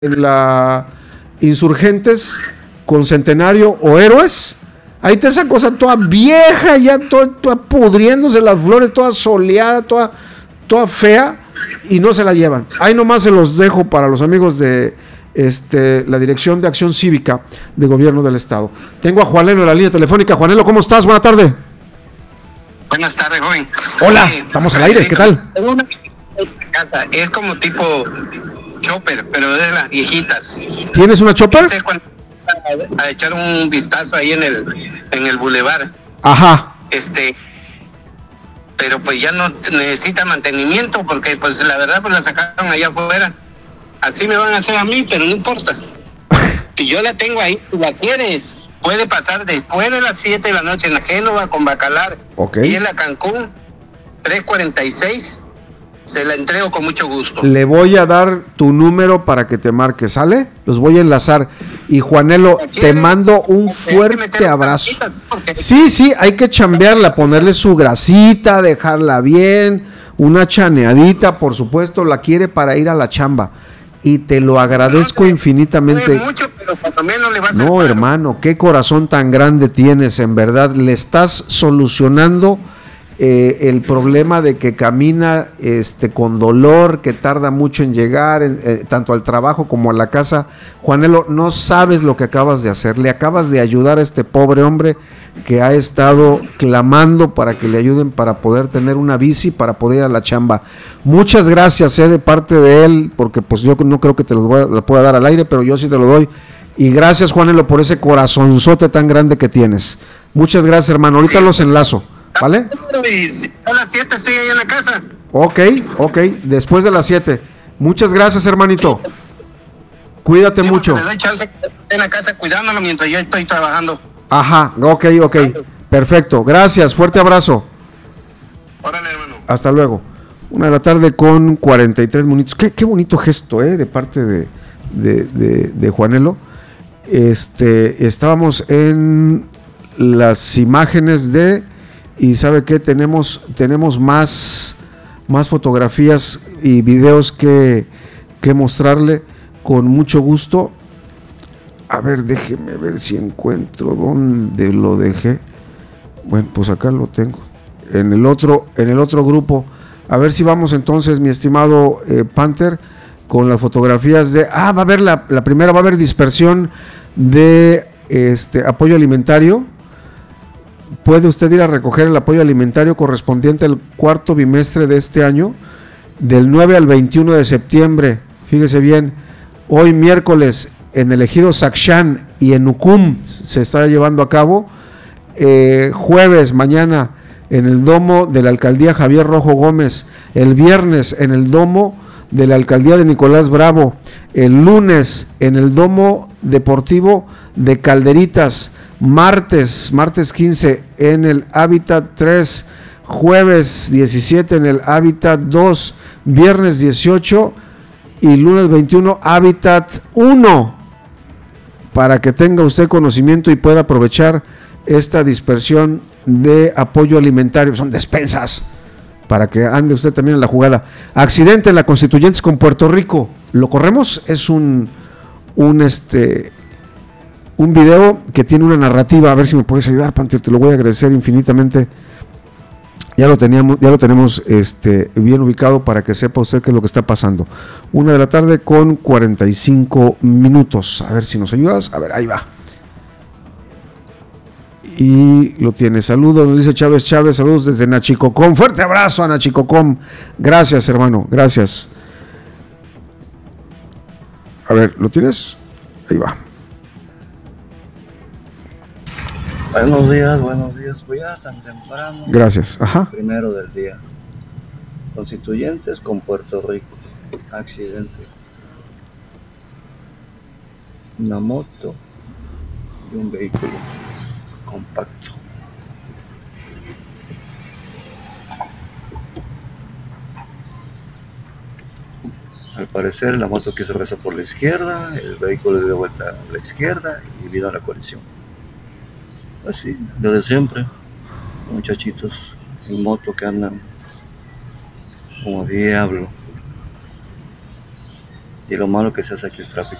la Insurgentes con Centenario o Héroes, ahí está esa cosa toda vieja, ya toda pudriéndose las flores, toda soleada, toda fea, y no se la llevan. Ahí nomás se los dejo para los amigos de la Dirección de Acción Cívica de Gobierno del Estado. Tengo a Juanelo en la línea telefónica. Juanelo, ¿cómo estás? Buenas tardes. Buenas tardes, joven. Hola, estamos al aire, ¿qué tal? Casa es como tipo chopper, pero de las viejitas. ¿Tienes una chopper? A echar un vistazo ahí en el bulevar. Ajá. Pero pues ya no necesita mantenimiento porque pues la verdad pues la sacaron allá afuera. Así me van a hacer a mí, pero no importa. Si yo la tengo ahí, si la quieres, puede pasar después de las 7 de la noche en la Génova con Bacalar. Okay. Y en la Cancún 346. Se la entrego con mucho gusto. Le voy a dar tu número para que te marque, ¿sale? Los voy a enlazar. Y Juanelo, te mando un fuerte abrazo. Sí, hay que chambearla, ponerle su grasita, dejarla bien, una chaneadita, por supuesto, la quiere para ir a la chamba. Y te lo agradezco infinitamente. No mucho, pero por lo menos le va a hacer no, hermano, qué corazón tan grande tienes, en verdad. Le estás solucionando el problema de que camina con dolor, que tarda mucho en llegar, tanto al trabajo como a la casa. Juanelo, no sabes lo que acabas de hacer. Le acabas de ayudar a este pobre hombre que ha estado clamando para que le ayuden para poder tener una bici, para poder ir a la chamba. Muchas gracias de parte de él, porque pues yo no creo que te lo pueda dar al aire, pero yo sí te lo doy. Y gracias, Juanelo, por ese corazonzote tan grande que tienes. Muchas gracias, hermano. Ahorita los enlazo. ¿Vale? A las 7 estoy ahí en la casa. Ok, después de las 7. Muchas gracias, hermanito. Cuídate mucho. Le doy chance en la casa cuidándolo mientras yo estoy trabajando. Ajá, ok. Perfecto, gracias, fuerte abrazo. Órale, hermano. Hasta luego. 1:00 con 43 minutos. Qué bonito gesto, de parte de Juanelo. Estábamos en las imágenes y ¿sabe qué? Tenemos más fotografías y videos que mostrarle con mucho gusto. A ver, déjeme ver si encuentro dónde lo dejé. Bueno, pues acá lo tengo. En el otro grupo. A ver si vamos entonces, mi estimado Panther, con las fotografías va a haber la primera, va a haber dispersión de apoyo alimentario. Puede usted ir a recoger el apoyo alimentario correspondiente al cuarto bimestre de este año, del 9 al 21 de septiembre. Fíjese bien, hoy miércoles en el ejido Saxán y en Ucum se está llevando a cabo. Jueves, mañana, en el domo de la alcaldía Javier Rojo Gómez. El viernes, en el domo de la alcaldía de Nicolás Bravo. El lunes, en el domo deportivo de Calderitas. Martes 15 en el Hábitat 3, jueves 17 en el Hábitat 2, viernes 18 y lunes 21 Hábitat 1, para que tenga usted conocimiento y pueda aprovechar esta dispersión de apoyo alimentario. Son despensas para que ande usted también en la jugada. Accidente en la Constituyentes con Puerto Rico, ¿lo corremos? Es un video que tiene una narrativa. A ver si me puedes ayudar, Panther, te lo voy a agradecer infinitamente. Ya lo tenemos bien ubicado para que sepa usted qué es lo que está pasando. 1:00 con 45 minutos. A ver si nos ayudas. A ver, ahí va. Y lo tiene. Saludos, nos dice Chávez, saludos desde Nachicocom. Fuerte abrazo a Nachicocom. Gracias, hermano, gracias. A ver, ¿lo tienes? Ahí va. Buenos días, voy a tan temprano. Gracias, ajá. Primero del día. Constituyentes con Puerto Rico. Accidente. Una moto y un vehículo compacto. Al parecer la moto quiso regresar por la izquierda, el vehículo dio de vuelta a la izquierda y vino a la colisión. Pues sí, lo de siempre, muchachitos en moto que andan como diablo. y lo malo que se hace aquí el tráfico.